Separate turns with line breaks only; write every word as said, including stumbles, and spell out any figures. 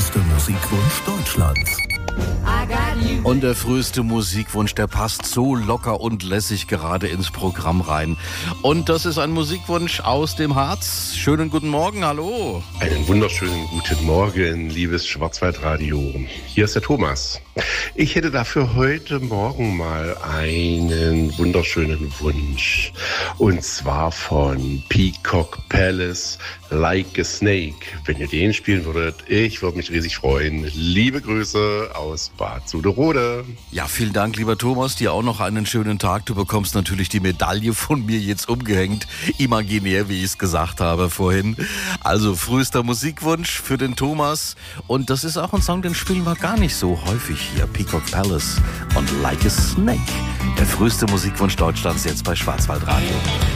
früheste Musikwunsch Deutschlands.
Und der früheste Musikwunsch, der passt so locker und lässig gerade ins Programm rein. Und das ist ein Musikwunsch aus dem Harz. Schönen guten Morgen, hallo.
Einen wunderschönen guten Morgen, liebes Schwarzwaldradio. Hier ist der Thomas. Ich hätte dafür heute Morgen mal einen wunderschönen Wunsch. Und zwar von Peacock Palace, Like a Snake. Wenn ihr den spielen würdet, ich würde mich riesig freuen. Liebe Grüße aus Bad Suderode.
Ja, vielen Dank, lieber Thomas. Dir auch noch einen schönen Tag. Du bekommst natürlich die Medaille von mir jetzt umgehängt. Imaginär, wie ich es gesagt habe vorhin. Also frühester Musikwunsch für den Thomas. Und das ist auch ein Song, den spielen wir gar nicht so häufig hier. Peacock Palace und Like a Snake. Der früheste Musikwunsch Deutschlands jetzt bei Schwarzwaldradio.